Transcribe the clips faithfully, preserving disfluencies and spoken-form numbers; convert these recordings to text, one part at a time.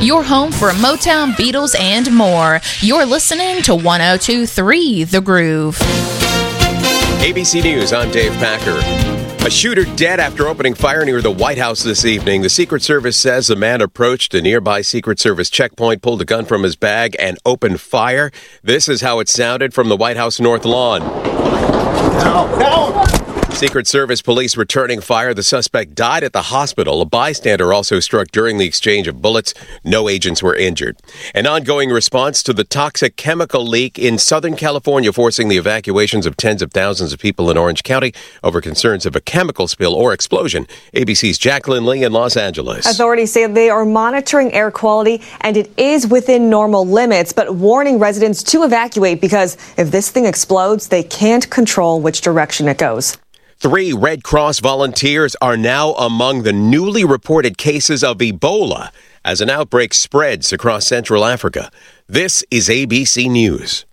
your home for Motown, Beatles, and more. You're listening to one oh two point three The Groove. A B C News, I'm Dave Packer. A shooter dead after opening fire near the White House this evening. The Secret Service says the man approached a nearby Secret Service checkpoint, pulled a gun from his bag, and opened fire. This is how it sounded from the White House North Lawn. Ow. Ow. Secret Service police returning fire. The suspect died at the hospital. A bystander also struck during the exchange of bullets. No agents were injured. An ongoing response to the toxic chemical leak in Southern California, forcing the evacuations of tens of thousands of people in Orange County over concerns of a chemical spill or explosion. A B C's Jacqueline Lee in Los Angeles. Authorities say they are monitoring air quality and it is within normal limits, but warning residents to evacuate because if this thing explodes, they can't control which direction it goes. Three Red Cross volunteers are now among the newly reported cases of Ebola as an outbreak spreads across Central Africa. This is A B C News.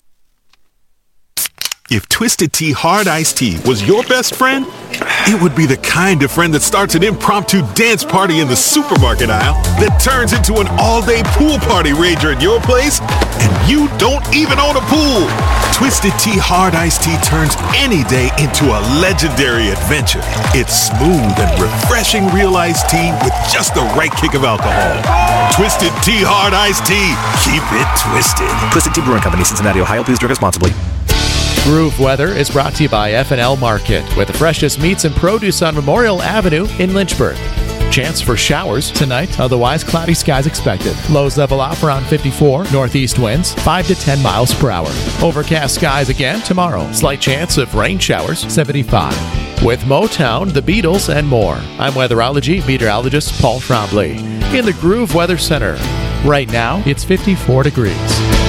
If Twisted Tea Hard Iced Tea was your best friend, it would be the kind of friend that starts an impromptu dance party in the supermarket aisle that turns into an all-day pool party rager at your place, and you don't even own a pool. Twisted Tea Hard Iced Tea turns any day into a legendary adventure. It's smooth and refreshing real iced tea with just the right kick of alcohol. Twisted Tea Hard Iced Tea. Keep it twisted. Twisted Tea Brewing Company, Cincinnati, Ohio. Please drink responsibly. Groove Weather is brought to you by F and L Market, with the freshest meats and produce on Memorial Avenue in Lynchburg. Chance for showers tonight, otherwise cloudy skies expected. Lows level off around fifty-four, northeast winds five to ten miles per hour. Overcast skies again tomorrow. Slight chance of rain showers, seventy-five. With Motown, the Beatles, and more. I'm weatherology meteorologist Paul Trombley in the Groove Weather Center. Right now, it's fifty-four degrees.